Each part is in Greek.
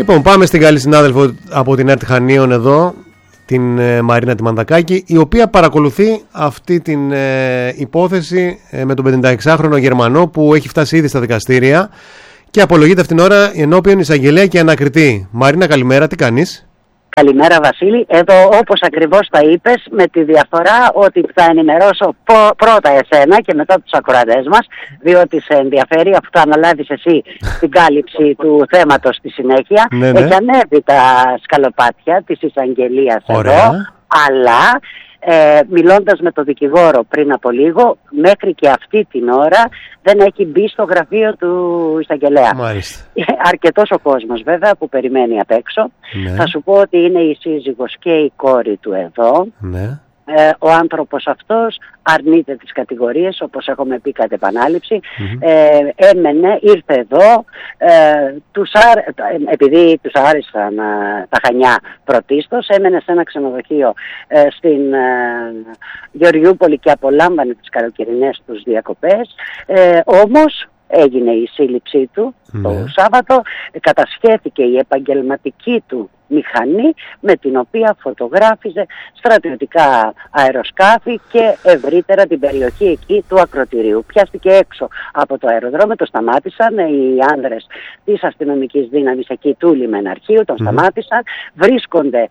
Λοιπόν, πάμε στην καλή συνάδελφο από την ΕΡΤ Χανίων εδώ, την Μαρίνα τη Μανδακάκη, η οποία παρακολουθεί αυτή την υπόθεση με τον 56χρονο Γερμανό που έχει φτάσει ήδη στα δικαστήρια και απολογείται αυτήν την ώρα ενώπιον εισαγγελέα και ανακριτή. Μαρίνα, καλημέρα, τι κάνεις? Καλημέρα Βασίλη, εδώ όπως ακριβώς τα είπες, με τη διαφορά ότι θα ενημερώσω πρώτα εσένα και μετά τους ακροατές μας, διότι σε ενδιαφέρει αφού θα αναλάβεις εσύ την κάλυψη του θέματος στη συνέχεια. Έχει ανέβει τα σκαλοπάτια της εισαγγελίας εδώ, αλλά μιλώντας με τον δικηγόρο πριν από λίγο, μέχρι και αυτή την ώρα δεν έχει μπει στο γραφείο του εισαγγελέα. Αρκετός ο κόσμος βέβαια που περιμένει απ' έξω. Θα σου πω ότι είναι η σύζυγος και η κόρη του εδώ. Ο άνθρωπος αυτός αρνείται τις κατηγορίες, όπως έχουμε πει κατ' επανάληψη. Ήρθε εδώ, επειδή τους άρεσαν τα Χανιά πρωτίστως, έμενε σε ένα ξενοδοχείο στην Γεωργιούπολη και απολάμβανε τις καλοκαιρινές τους διακοπές. Όμως έγινε η σύλληψή του το Σάββατο, κατασχέθηκε η επαγγελματική του μηχανή με την οποία φωτογράφιζε στρατιωτικά αεροσκάφη και ευρύτερα την περιοχή εκεί του ακρωτηρίου. Πιάστηκε έξω από το αεροδρόμιο, το σταμάτησαν οι άνδρες της αστυνομικής δύναμης εκεί του λιμεναρχείου, τον σταμάτησαν, βρίσκονται,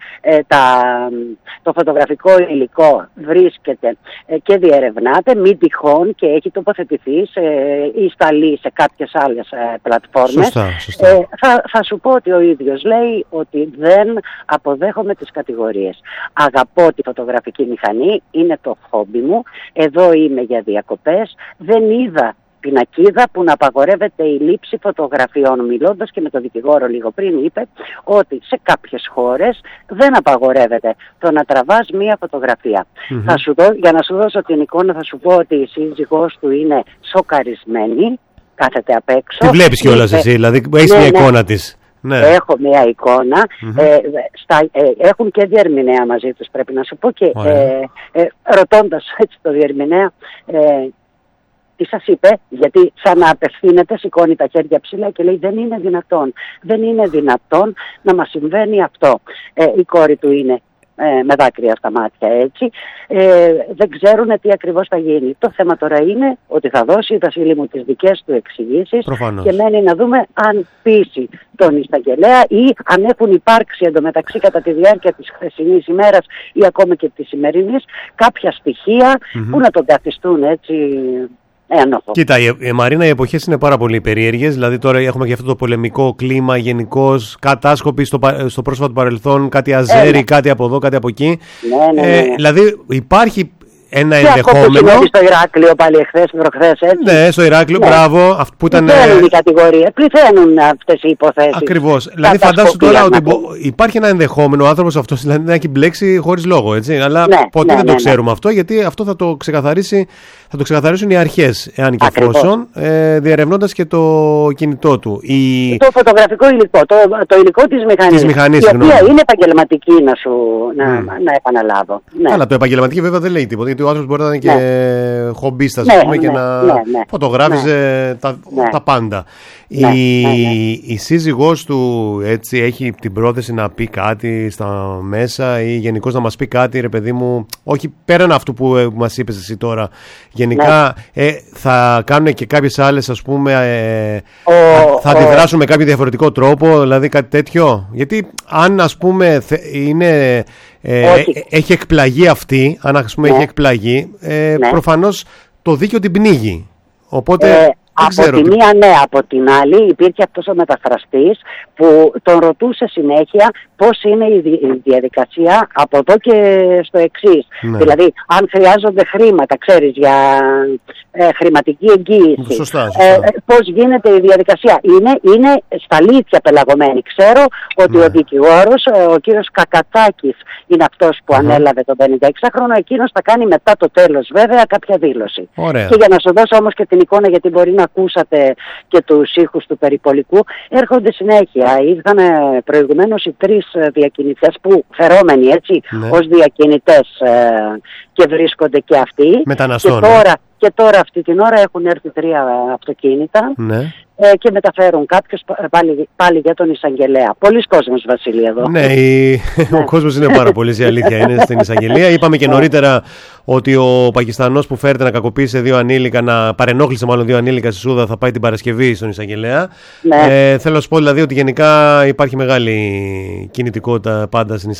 το φωτογραφικό υλικό βρίσκεται και διερευνάται, μην τυχόν και έχει τοποθετηθεί ή σταλεί σε κάποιες άλλες πλατφόρμες. Σωστά. Θα σου πω ότι ο ίδιος λέει ότι δεν αποδέχομαι τις κατηγορίες. Αγαπώ τη φωτογραφική μηχανή, είναι το χόμπι μου, εδώ είμαι για διακοπές, δεν είδα πινακίδα που να απαγορεύεται η λήψη φωτογραφιών. Μιλώντας και με τον δικηγόρο λίγο πριν, είπε ότι σε κάποιες χώρες δεν απαγορεύεται το να τραβάς μία φωτογραφία. Για να σου δώσω την εικόνα, θα σου πω ότι η σύζυγός του είναι σοκαρισμένη, κάθεται απ' έξω. Τη βλέπεις κιόλας εσύ, δηλαδή έχεις μια εικόνα της. Έχω μια εικόνα, έχουν και διερμηνέα μαζί τους, πρέπει να σου πω, και ρωτώντας έτσι το διερμηνέα, τι σας είπε, γιατί σαν να απευθύνεται, σηκώνει τα χέρια ψηλά και λέει δεν είναι δυνατόν να μας συμβαίνει αυτό. Η κόρη του είναι με δάκρυα στα μάτια έτσι, δεν ξέρουν τι ακριβώς θα γίνει. Το θέμα τώρα είναι ότι θα δώσει, Βασίλη μου, τις δικές του εξηγήσεις. Προφανώς. Και μένει να δούμε αν πείσει τον εισαγγελέα ή αν έχουν υπάρξει εντωμεταξύ κατά τη διάρκεια της χθεσινής ημέρας ή ακόμα και της σημερινής κάποια στοιχεία που να τον καθιστούν έτσι ένοχο. Κοίτα, Μαρίνα, οι εποχές είναι πάρα πολύ περίεργες. Δηλαδή, τώρα έχουμε και αυτό το πολεμικό κλίμα γενικώς, κατάσκοποι στο πρόσφατο παρελθόν, κάτι Αζέρι, κάτι από εδώ, κάτι από εκεί. Δηλαδή, υπάρχει ένα ενδεχόμενο. Και στο Ηράκλειο πάλι προχθές, έτσι. Ναι, στο Ηράκλειο, μπράβο. Που ήταν. Πληθαίνουν οι κατηγορίες, πληθαίνουν αυτές οι υποθέσεις. Ακριβώς. Δηλαδή, φαντάσου τώρα ότι υπάρχει ένα ενδεχόμενο ο άνθρωπος αυτός δηλαδή, να έχει μπλέξει χωρίς λόγο, έτσι. Αλλά ποτέ δεν το ξέρουμε αυτό, γιατί αυτό θα το ξεκαθαρίσουν οι αρχές, εάν και εφόσον, διερευνώντας και το κινητό του. Το φωτογραφικό υλικό, το υλικό της μηχανής, η οποία είναι επαγγελματική, να επαναλάβω. Αλλά το επαγγελματική βέβαια δεν λέει τίποτα, γιατί ο άνθρωπος μπορεί να είναι και χομπίστας και να φωτογράφιζε τα πάντα. Η σύζυγός του έτσι έχει την πρόθεση να πει κάτι στα μέσα ή γενικώς να μας πει κάτι, ρε παιδί μου, όχι πέραν αυτού που μας είπες εσύ τώρα. Γενικά θα κάνουν και κάποιες άλλες, ας πούμε, θα αντιδράσουν με κάποιο διαφορετικό τρόπο, δηλαδή κάτι τέτοιο. Γιατί αν, ας πούμε, έχει εκπλαγεί αυτή, αν, ας πούμε, έχει εκπλαγεί, προφανώς το δίκαιο την πνίγει. Οπότε... Από τη μία από την άλλη υπήρχε αυτός ο μεταφραστής που τον ρωτούσε συνέχεια πώς είναι η διαδικασία από εδώ και στο εξής. Δηλαδή, αν χρειάζονται χρήματα, ξέρεις, για χρηματική εγγύηση. Σωστά. Πώς γίνεται η διαδικασία. Είναι στα αλήθεια πελαγωμένη. Ξέρω ότι ο δικηγόρος, ο κύριος Κακατσάκης, είναι αυτός που ανέλαβε τον 56χρονο. Εκείνος θα κάνει μετά το τέλος, βέβαια, κάποια δήλωση. Ωραία. Και για να σου δώσω όμως και την εικόνα, γιατί μπορεί να ακούσατε και τους ήχους του περιπολικού, έρχονται συνέχεια. Ήρθαν προηγουμένως οι 3 διακινητές που φερόμενοι έτσι ως διακινητές και βρίσκονται και αυτοί. Μεταναστών. Και τώρα και τώρα αυτή την ώρα έχουν έρθει 3 αυτοκίνητα. Ναι. Και μεταφέρουν κάποιους πάλι για τον εισαγγελέα. Πολλοί κόσμος, Βασίλη, εδώ. Ναι, ο κόσμος είναι πάρα πολύ, η αλήθεια είναι, στην εισαγγελία. Είπαμε και νωρίτερα ότι ο Πακιστανός που φέρεται να κακοποίησε 2 ανήλικα, να παρενόχλησε μάλλον 2 ανήλικα στη Σούδα, θα πάει την Παρασκευή στον εισαγγελέα. Ναι. Θέλω να σου πω δηλαδή ότι γενικά υπάρχει μεγάλη κινητικότητα πάντα στην εισαγγελία.